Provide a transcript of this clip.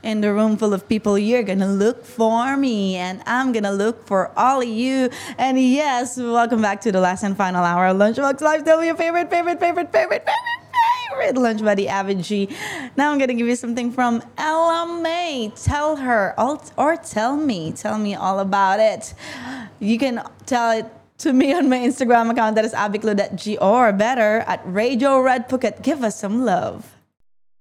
in the room full of people. You're going to look for me, and I'm going to look for all of you. And yes, welcome back to the last and final hour of Lunchbox Live. Tell me your favorite lunch buddy, Avid G. Now I'm gonna give you something from Ella May. Tell her or tell me all about it. You can tell it to me on my Instagram account, that is abiclo.g, or better at Radio Red Phuket. Give us some love.